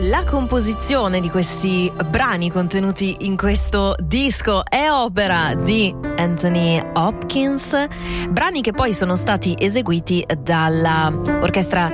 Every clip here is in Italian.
La composizione di questi brani contenuti in questo disco è opera di Anthony Hopkins, brani che poi sono stati eseguiti dalla orchestra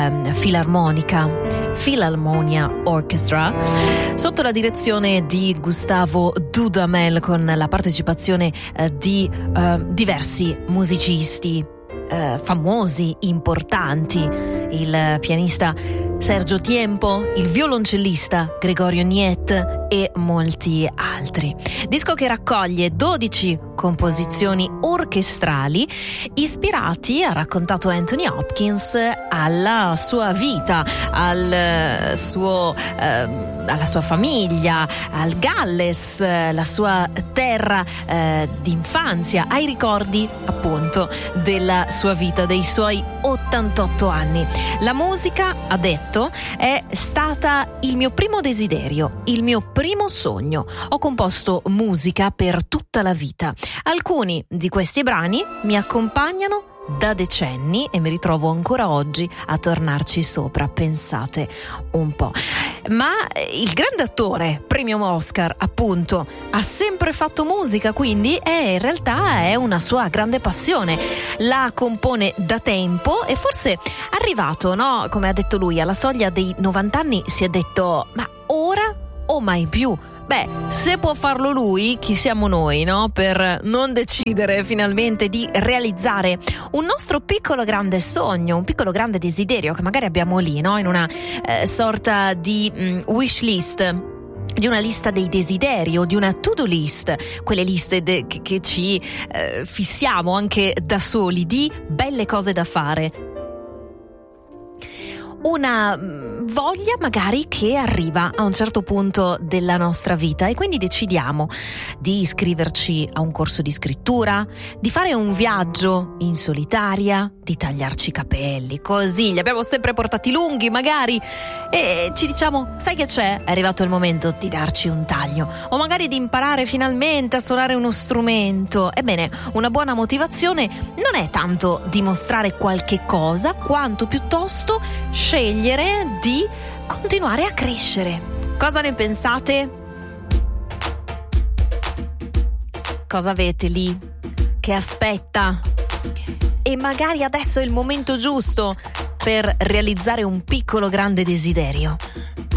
Philharmonia Orchestra sotto la direzione di Gustavo Dudamel, con la partecipazione di diversi musicisti famosi, importanti, il pianista Sergio Tiempo, il violoncellista Gregorio Niet e molti altri. Disco che raccoglie 12 composizioni orchestrali ispirati, ha raccontato Anthony Hopkins, alla sua vita, alla sua famiglia, al Galles, la sua terra d'infanzia, ai ricordi appunto della sua vita, dei suoi 88 anni. La musica, ha detto, è stata il mio primo desiderio, il mio primo sogno. Ho composto musica per tutta la vita. Alcuni di questi brani mi accompagnano da decenni e mi ritrovo ancora oggi a tornarci sopra, pensate un po'. Ma il grande attore, premio Oscar appunto, ha sempre fatto musica, quindi in realtà è una sua grande passione, la compone da tempo e forse arrivato, no, come ha detto lui, alla soglia dei 90 anni si è detto: ma ora o mai più? Beh, se può farlo lui, chi siamo noi, no? Per non decidere finalmente di realizzare un nostro piccolo grande sogno, un piccolo grande desiderio che magari abbiamo lì, no? In una sorta di wish list, di una lista dei desideri o di una to-do list, quelle liste che ci fissiamo anche da soli, di belle cose da fare. Una voglia magari che arriva a un certo punto della nostra vita e quindi decidiamo di iscriverci a un corso di scrittura, di fare un viaggio in solitaria, di tagliarci i capelli, così li abbiamo sempre portati lunghi magari e ci diciamo: sai che c'è? È arrivato il momento di darci un taglio, o magari di imparare finalmente a suonare uno strumento. Ebbene, una buona motivazione non è tanto dimostrare qualche cosa, quanto piuttosto scegliere di continuare a crescere. Cosa ne pensate? Cosa avete lì che aspetta? E magari adesso è il momento giusto per realizzare un piccolo grande desiderio.